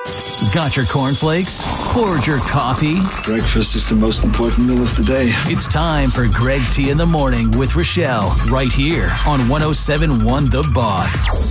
Got your cornflakes? Poured your coffee? Breakfast is the most important meal of the day. It's time for Greg T in the Morning with Rochelle, right here on 107.1 The Boss.